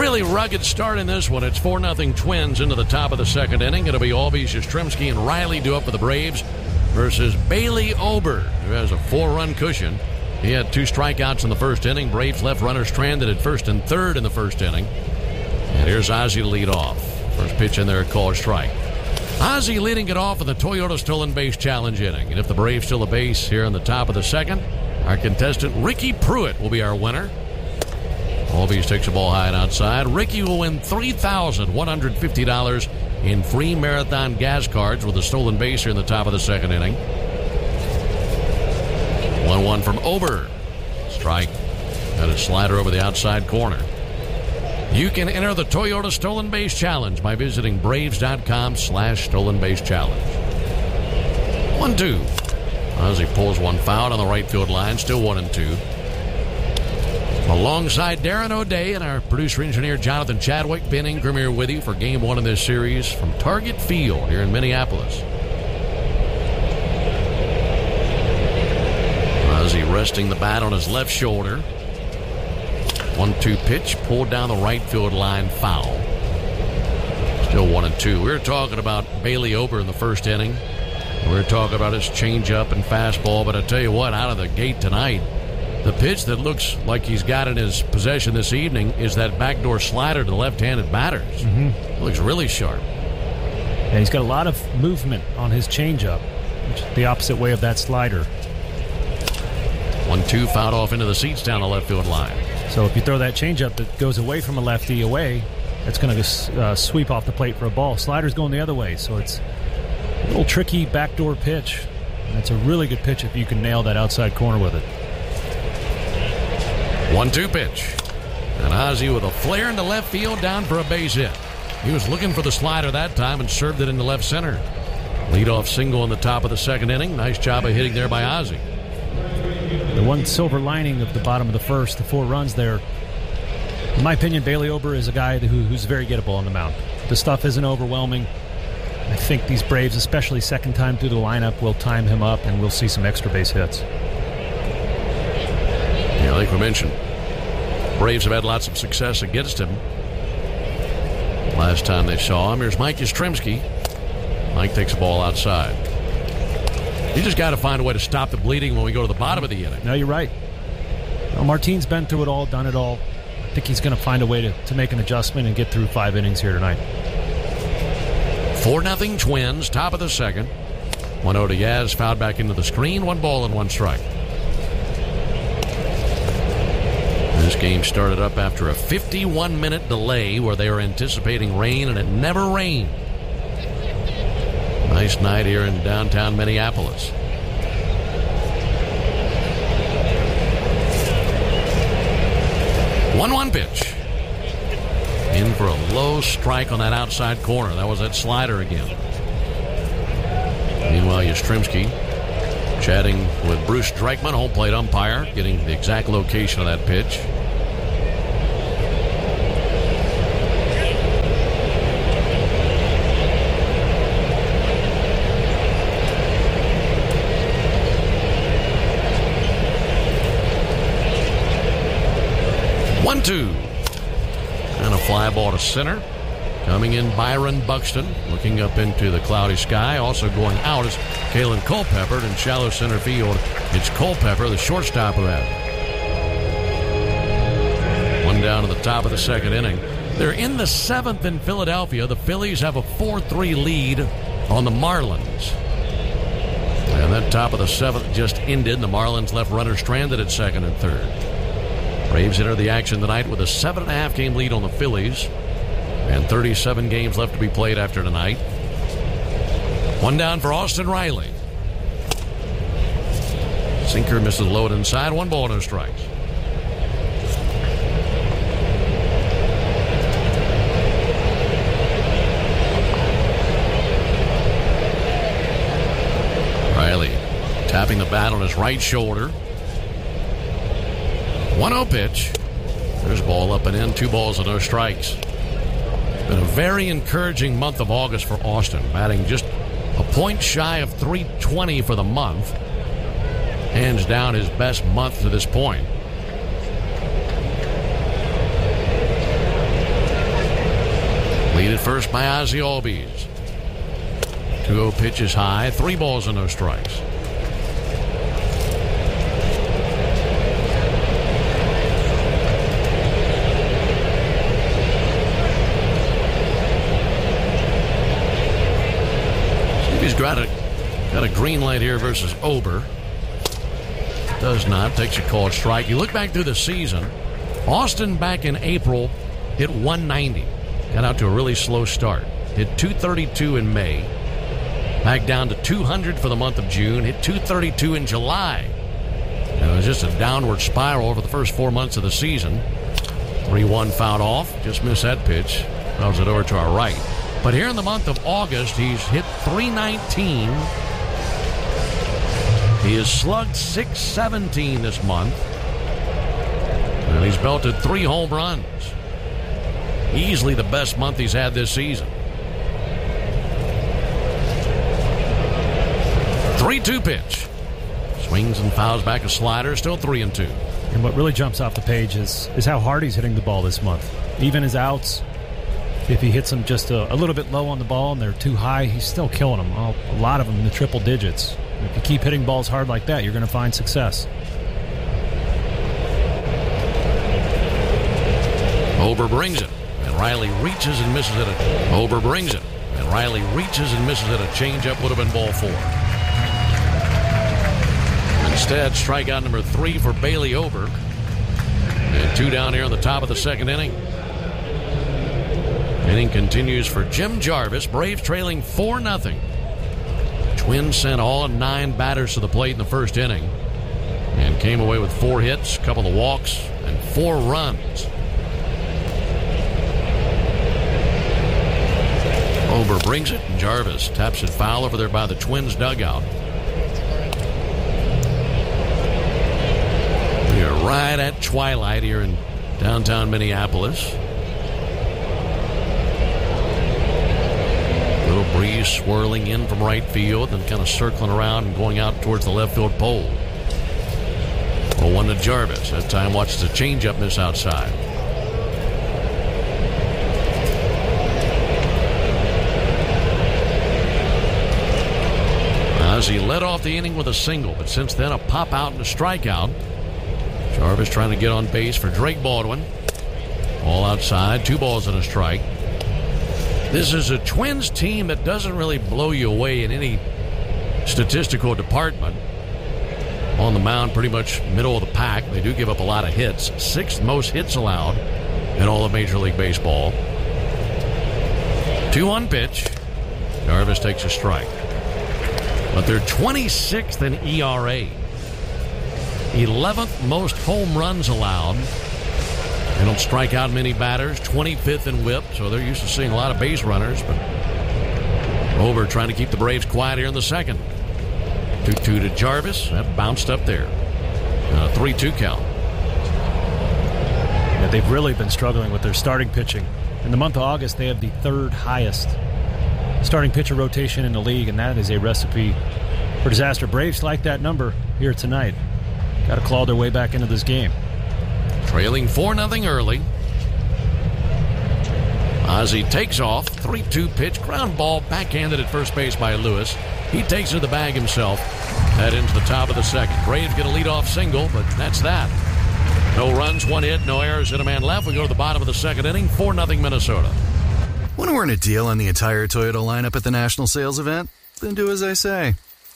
really rugged start in this one. It's 4-0 Twins into the top of the second inning. It'll be Albies, Yastrzemski, and Riley due up for the Braves versus Bailey Ober, who has a 4-run cushion. He had 2 strikeouts in the first inning. Braves left runners stranded at first and third in the first inning. And here's Ozzie to lead off. First pitch in there, called strike. Ozzie leading it off in the Toyota Stolen Base Challenge inning. And if the Braves steal a base here in the top of the second, our contestant Ricky Pruitt will be our winner. Albies takes the ball high and outside. Ricky will win $3,150 in free Marathon gas cards with a stolen base here in the top of the second inning. 1-1 from Ober. Strike. Got a slider over the outside corner. You can enter the Toyota Stolen Base Challenge by visiting Braves.com/Stolen Base Challenge. 1-2. Ozzie pulls one foul on the right field line. Still 1-2. Alongside Darren O'Day and our producer-engineer Jonathan Chadwick, Ben Ingram here with you for Game 1 of this series from Target Field here in Minneapolis. Ozzie resting the bat on his left shoulder. 1-2 pitch, pulled down the right field line, foul. Still 1-2. We were talking about Bailey Ober in the first inning. We were talking about his changeup and fastball, but I tell you what, out of the gate tonight, the pitch that looks like he's got in his possession this evening is that backdoor slider to the left-handed batters. It looks really sharp. And he's got a lot of movement on his changeup, which is the opposite way of that slider. 1-2 fouled off into the seats down the left field line. So if you throw that changeup that goes away from a lefty away, that's going to sweep off the plate for a ball. Slider's going the other way, so it's a little tricky backdoor pitch. And it's a really good pitch if you can nail that outside corner with it. 1-2 pitch. And Ozzie with a flare into left field down for a base hit. He was looking for the slider that time and served it into left center. Leadoff single in the top of the second inning. Nice job of hitting there by Ozzie. The one silver lining of the bottom of the first, the 4 runs there. In my opinion, Bailey Ober is a guy who's very gettable on the mound. The stuff isn't overwhelming. I think these Braves, especially second time through the lineup, will time him up and we'll see some extra base hits. Yeah, like we mentioned, Braves have had lots of success against him. Last time they saw him, here's Mike Yastrzemski. Mike takes the ball outside. You just got to find a way to stop the bleeding when we go to the bottom of the inning. No, you're right. Well, Martine's been through it all, done it all. I think he's going to find a way to make an adjustment and get through 5 innings here tonight. 4-0 Twins, top of the second. 1-0 to Yaz, fouled back into the screen. 1 ball and 1 strike. This game started up after a 51-minute delay where they were anticipating rain, and it never rained. Nice night here in downtown Minneapolis. One pitch. In for a low strike on that outside corner. That was that slider again. Meanwhile, Yastrzemski chatting with Bruce Dreichman, home plate umpire, getting the exact location of that pitch. And a fly ball to center. Coming in, Byron Buxton, looking up into the cloudy sky. Also going out is Kalen Culpepper. In shallow center field, it's Culpepper, the shortstop who had it. 1 down to the top of the second inning. They're in the 7th in Philadelphia. The Phillies have a 4-3 lead on the Marlins. And that top of the 7th just ended. The Marlins left runners stranded at second and third. Braves enter the action tonight with a 7.5 game lead on the Phillies and 37 games left to be played after tonight. 1 down for Austin Riley. Sinker misses low and inside. 1 ball, no strikes. Riley tapping the bat on his right shoulder. 1-0 pitch. There's a ball up and in. 2 balls and no strikes. It's been a very encouraging month of August for Austin, batting just a point shy of .320 for the month. Hands down his best month to this point. Lead at first by Ozzie Albies. 2-0 pitch is high. 3 balls and no strikes. He's got a green light here versus Ober. Does not. Takes a called strike. You look back through the season. Austin back in April hit 190. Got out to a really slow start. Hit 232 in May. Back down to 200 for the month of June. Hit 232 in July. And it was just a downward spiral over the first 4 months of the season. 3-1 fouled off. Just missed that pitch. Fouls it over to our right. But here in the month of August, he's hit 319. He has slugged 617 this month. And he's belted 3 home runs. Easily the best month he's had this season. 3-2 pitch. Swings and fouls back a slider, still 3-2. And what really jumps off the page is how hard he's hitting the ball this month. Even his outs, if he hits them just a little bit low on the ball and they're too high, he's still killing them. A lot of them in the triple digits. If you keep hitting balls hard like that, you're going to find success. Ober brings it, and Riley reaches and misses it. Ober brings it, and Riley reaches and misses it. A changeup would have been ball 4. Instead, strikeout number 3 for Bailey Ober. And 2 down here in the top of the second inning. Inning continues for Jim Jarvis. Braves trailing 4-0. Twins sent all 9 batters to the plate in the first inning and came away with 4 hits, a couple of walks, and 4 runs. Ober brings it, and Jarvis taps it foul over there by the Twins dugout. We are right at twilight here in downtown Minneapolis. Little breeze swirling in from right field and kind of circling around and going out towards the left field pole. 0-1 to Jarvis. That time watches a changeup miss outside. Ozzie led off the inning with a single, but since then a pop out and a strikeout. Jarvis trying to get on base for Drake Baldwin. All outside, 2 balls and a strike. This is a Twins team that doesn't really blow you away in any statistical department. On the mound, pretty much middle of the pack. They do give up a lot of hits. 6th most hits allowed in all of Major League Baseball. 2-1 pitch. Jarvis takes a strike. But they're 26th in ERA. 11th most home runs allowed. They don't strike out many batters. 25th in whip, so they're used to seeing a lot of base runners. But Ober trying to keep the Braves quiet here in the second. 2-2 to Jarvis. That bounced up there. 3-2 count. Yeah, they've really been struggling with their starting pitching. In the month of August, they have the 3rd highest starting pitcher rotation in the league, and that is a recipe for disaster. Braves like that number here tonight. Got to claw their way back into this game. Trailing 4-0 early. Ozzie takes off. 3-2 pitch. Ground ball backhanded at first base by Lewis. He takes it to the bag himself. That into the top of the second. Braves get a leadoff single, but that's that. No runs, 1 hit, no errors, and a man left. We go to the bottom of the second inning. 4-0 Minnesota. Want to earn a deal on the entire Toyota lineup at the National Sales Event? Then do as I say.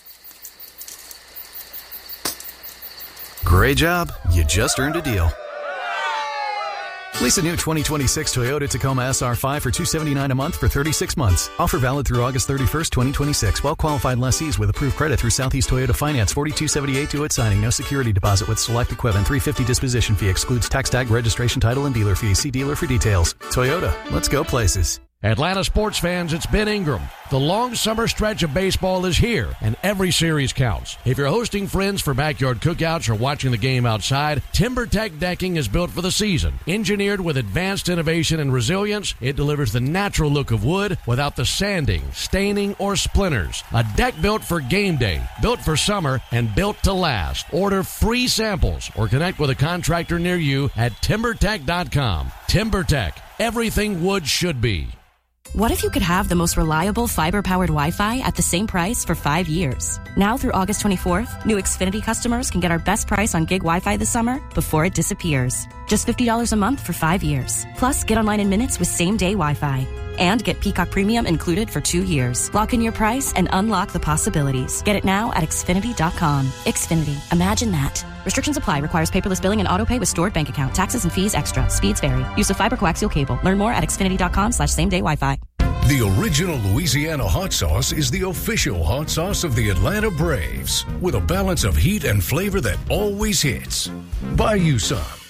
Great job. You just earned a deal. Lease a new 2026 Toyota Tacoma SR5 for $279 a month for 36 months. Offer valid through August 31st, 2026. Well-qualified lessees with approved credit through Southeast Toyota Finance. $42.78 due at signing. No security deposit with select equipment. $350 disposition fee. Excludes tax tag, registration, title, and dealer fees. See dealer for details. Toyota. Let's go places. Atlanta sports fans, it's Ben Ingram. The long summer stretch of baseball is here, and every series counts. If you're hosting friends for backyard cookouts or watching the game outside, TimberTech decking is built for the season. Engineered with advanced innovation and resilience, it delivers the natural look of wood without the sanding, staining, or splinters. A deck built for game day, built for summer, and built to last. Order free samples or connect with a contractor near you at TimberTech.com. TimberTech, everything wood should be. What if you could have the most reliable fiber-powered Wi-Fi at the same price for 5 years? Now through August 24th, new Xfinity customers can get our best price on gig Wi-Fi this summer before it disappears. Just $50 a month for 5 years. Plus, get online in minutes with same-day Wi-Fi. And get Peacock Premium included for 2 years. Lock in your price and unlock the possibilities. Get it now at Xfinity.com. Xfinity. Imagine that. Restrictions apply. Requires paperless billing and autopay with stored bank account. Taxes and fees extra. Speeds vary. Use of fiber coaxial cable. Learn more at Xfinity.com/same-day Wi-Fi. The original Louisiana hot sauce is the official hot sauce of the Atlanta Braves, with a balance of heat and flavor that always hits. Buy you some